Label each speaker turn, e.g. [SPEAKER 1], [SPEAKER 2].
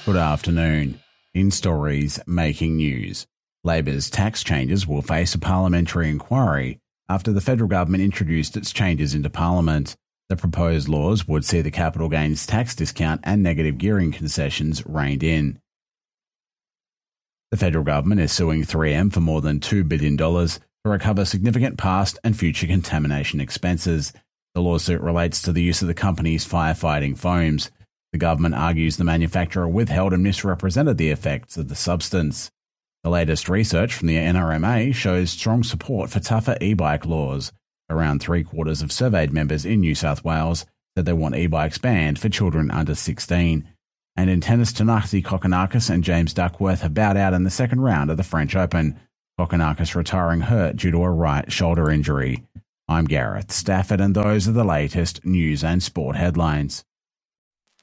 [SPEAKER 1] Good afternoon. In stories making news, Labor's tax changes will face a parliamentary inquiry after the federal government introduced its changes into Parliament. The proposed laws would see the capital gains tax discount and negative gearing concessions reined in. The federal government is suing 3M for more than $2 billion to recover significant past and future contamination expenses. The lawsuit relates to the use of the company's firefighting foams. The government argues the manufacturer withheld and misrepresented the effects of the substance. The latest research from the NRMA shows strong support for tougher e-bike laws. Around 3/4 of surveyed members in New South Wales said they want e-bikes banned for children under 16. And in tennis, Thanasi Kokkinakis and James Duckworth have bowed out in the second round of the French Open, Kokkinakis retiring hurt due to a right shoulder injury. I'm Gareth Stafford, and those are the latest news and sport headlines.